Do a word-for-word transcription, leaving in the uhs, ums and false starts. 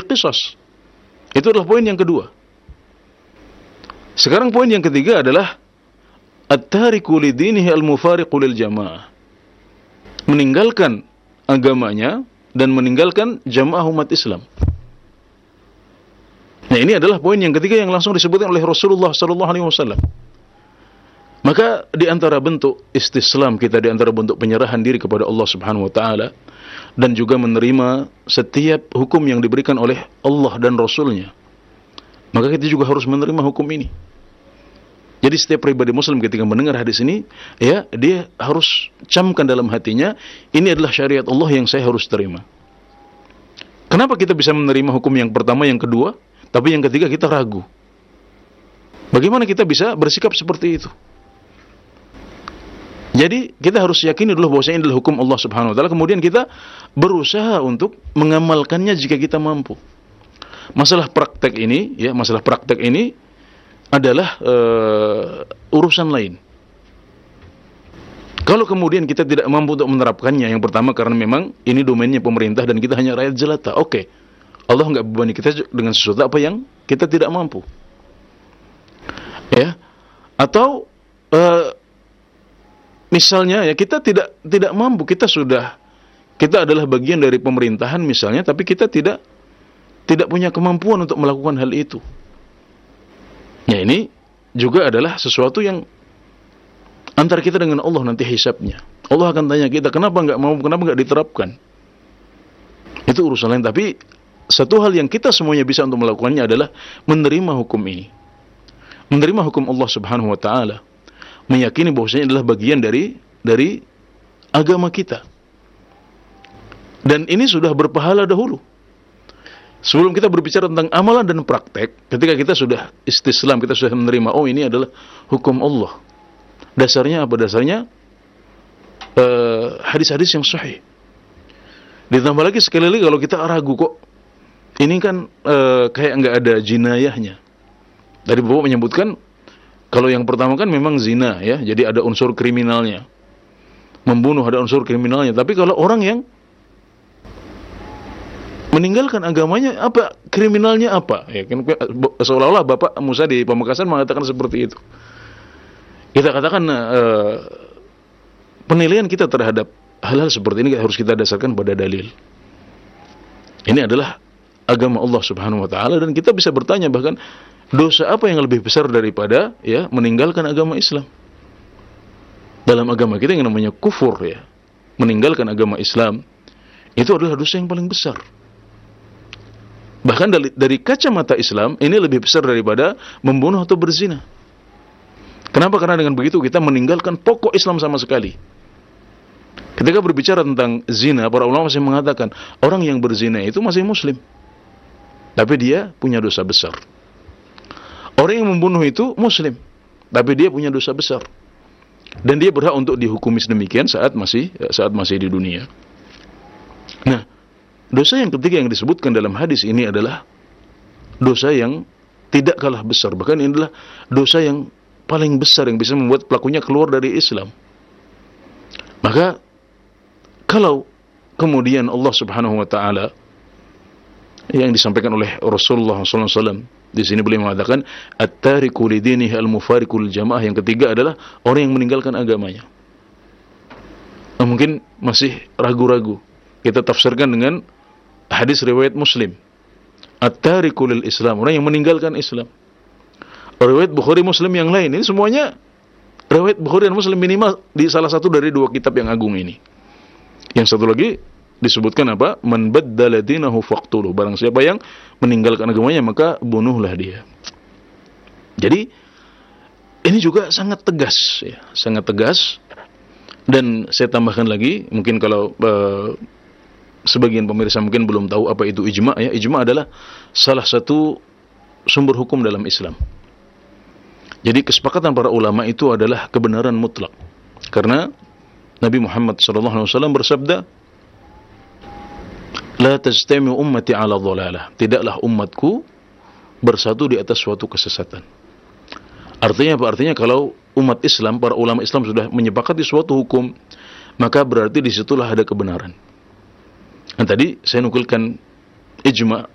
qisas. Itu adalah poin yang kedua. Sekarang poin yang ketiga adalah at-tariku lidinihi al-mufariqu lil jamaah. Meninggalkan agamanya dan meninggalkan jamaah umat Islam. Nah, ini adalah poin yang ketiga yang langsung disebutkan oleh Rasulullah sallallahu alaihi wasallam. Maka di antara bentuk istislam kita, di antara bentuk penyerahan diri kepada Allah Subhanahu wa taala dan juga menerima setiap hukum yang diberikan oleh Allah dan Rasul-Nya, maka kita juga harus menerima hukum ini. Jadi setiap pribadi muslim ketika mendengar hadis ini, ya, dia harus camkan dalam hatinya, ini adalah syariat Allah yang saya harus terima. Kenapa kita bisa menerima hukum yang pertama, yang kedua, tapi yang ketiga kita ragu? Bagaimana kita bisa bersikap seperti itu? Jadi kita harus yakini dulu bahwasanya ini adalah hukum Allah Subhanahu wa taala, kemudian kita berusaha untuk mengamalkannya jika kita mampu. Masalah praktek ini, ya, masalah praktek ini adalah uh, urusan lain. Kalau kemudian kita tidak mampu untuk menerapkannya, yang pertama karena memang ini domainnya pemerintah dan kita hanya rakyat jelata, oke, okay. Allah nggak bebani kita dengan sesuatu apa yang kita tidak mampu, ya. Atau uh, misalnya, ya, kita tidak tidak mampu, kita sudah kita adalah bagian dari pemerintahan misalnya, tapi kita tidak tidak punya kemampuan untuk melakukan hal itu. Ya, ini juga adalah sesuatu yang antara kita dengan Allah nanti hisabnya. Allah akan tanya kita, kenapa nggak mau, kenapa nggak diterapkan? Itu urusan lain. Tapi satu hal yang kita semuanya bisa untuk melakukannya adalah menerima hukum ini, menerima hukum Allah Subhanahu Wa Taala, meyakini bahwasanya adalah bagian dari dari agama kita. Dan ini sudah berpahala dahulu. Sebelum kita berbicara tentang amalan dan praktek, ketika kita sudah istislam, kita sudah menerima, oh ini adalah hukum Allah. Dasarnya apa? Dasarnya uh, hadis-hadis yang sahih. Ditambah lagi sekali lagi kalau kita ragu, kok ini kan uh, kayak nggak ada jinayahnya. Tadi Bapak menyebutkan kalau yang pertama kan memang zina, ya, jadi ada unsur kriminalnya. Membunuh ada unsur kriminalnya. Tapi kalau orang yang meninggalkan agamanya, apa kriminalnya apa? Ya, kan, seolah-olah Bapak Musa di Pamekasan mengatakan seperti itu. Kita katakan uh, penilaian kita terhadap hal-hal seperti ini harus kita dasarkan pada dalil. Ini adalah agama Allah Subhanahu Wa Taala dan kita bisa bertanya bahkan dosa apa yang lebih besar daripada, ya, meninggalkan agama Islam? Dalam agama kita yang namanya kufur, ya, meninggalkan agama Islam itu adalah dosa yang paling besar. Bahkan dari, dari kacamata Islam ini lebih besar daripada membunuh atau berzina. Kenapa? Karena dengan begitu kita meninggalkan pokok Islam sama sekali. Ketika berbicara tentang zina, para ulama masih mengatakan orang yang berzina itu masih muslim, tapi dia punya dosa besar. Orang yang membunuh itu muslim, tapi dia punya dosa besar. Dan dia berhak untuk dihukumi sedemikian saat masih saat masih di dunia. Nah, dosa yang ketiga yang disebutkan dalam hadis ini adalah dosa yang tidak kalah besar. Bahkan ini adalah dosa yang paling besar yang bisa membuat pelakunya keluar dari Islam. Maka kalau kemudian Allah Subhanahu Wa Taala yang disampaikan oleh Rasulullah sallallahu alaihi wasallam di sini beliau mengatakan at-tariku lidinihi al-mufariqu lil jamaah, yang ketiga adalah orang yang meninggalkan agamanya. Nah, mungkin masih ragu-ragu. Kita tafsirkan dengan hadis riwayat Muslim. At-tariku lil Islam, orang yang meninggalkan Islam. Riwayat Bukhari, Muslim yang lain, ini semuanya riwayat Bukhari dan Muslim minimal di salah satu dari dua kitab yang agung ini. Yang satu lagi disebutkan apa? Man baddala dinahu faqtuluh. Barang siapa yang meninggalkan agamanya maka bunuhlah dia. Jadi ini juga sangat tegas, ya, sangat tegas. Dan saya tambahkan lagi, mungkin kalau uh, sebagian pemirsa mungkin belum tahu apa itu ijma', ya. Ijma' adalah salah satu sumber hukum dalam Islam. Jadi kesepakatan para ulama itu adalah kebenaran mutlak. Karena Nabi Muhammad sallallahu alaihi wasallam bersabda, "La tajtami ummati 'ala dhalalah." Tidaklah umatku bersatu di atas suatu kesesatan. Artinya apa? Artinya kalau umat Islam, para ulama Islam sudah menyepakati suatu hukum, maka berarti disitulah ada kebenaran. Nah, tadi saya nukilkan ijma'